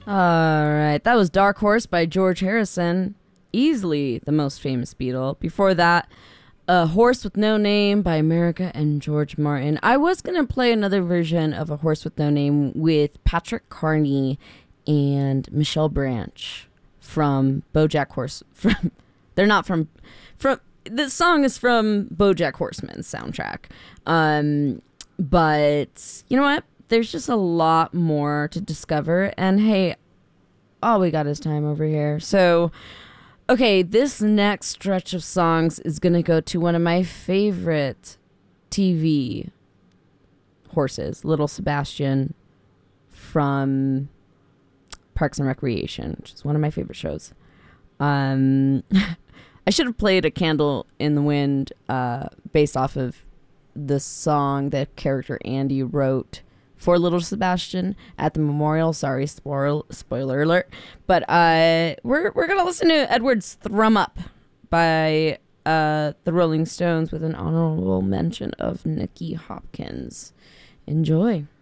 All right, that was Dark Horse by George Harrison, easily the most famous Beatle. Before that, A Horse with No Name by America and George Martin. I was going to play another version of A Horse with No Name with Patrick Carney and Michelle Branch from BoJack Horse. They're not from the song is from BoJack Horseman's soundtrack. But you know what? There's just a lot more to discover. And hey, all we got is time over here. So, okay, this next stretch of songs is going to go to one of my favorite TV horses, Little Sebastian from Parks and Recreation, which is one of my favorite shows. I should have played A Candle in the Wind based off of the song that character Andy wrote for Little Sebastian at the memorial. Sorry, spoiler alert. But we're going to listen to Edward's Thrum Up by the Rolling Stones with an honorable mention of Nicky Hopkins. Enjoy.